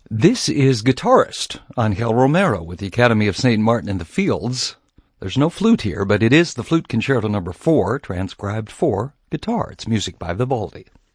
This is Guitarist, Angel Romero with the Academy of St. Martin in the Fields. There's no flute here, but it is the Flute Concerto No. 4, transcribed for guitar. It's music by Vivaldi.